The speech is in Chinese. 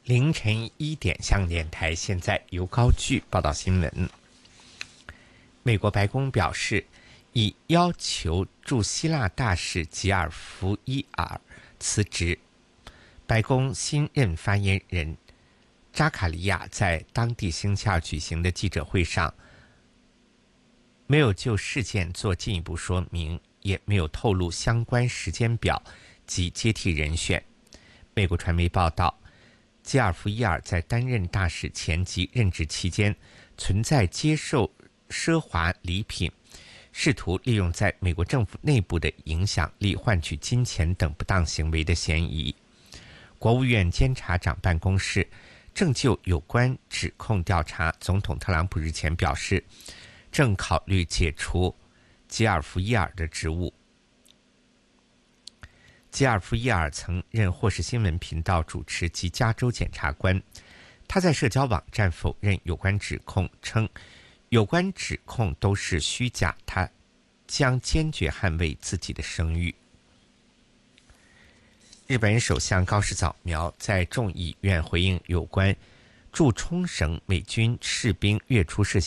凌晨1点，香港电台现在由高炬报道新闻。美国白宫表示，已要求驻希腊大使吉尔福伊尔辞职。白宫新任发言人扎卡利亚在当地星期二举行的记者会上，没有就事件做进一步说明，也没有透露相关时间表及接替人选。美国传媒报道，吉尔福伊尔在担任大使前及任职期间存在接受奢华礼品，试图利用在美国政府内部的影响力换取金钱等不当行为的嫌疑。国务院监察长办公室正就有关指控调查。总统特朗普日前表示，正考虑解除吉尔福伊尔的职务。吉尔福伊尔曾任霍士新闻频道主持及加州检察官。他在社交网站否认有关指控，称有关指控都是虚假，他将坚决捍卫自己的声誉。日本首相高市早苗在众议院回应有关驻冲绳美军士兵月初涉嫌